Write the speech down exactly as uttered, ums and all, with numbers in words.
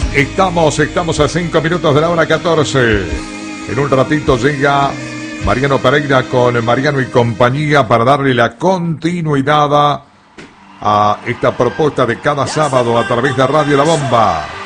Estamos, estamos a cinco minutos de la hora catorce. En un ratito llega Mariano Pereira con Mariano y compañía para darle la continuidad a esta propuesta de cada sábado a través de Radio La Bomba.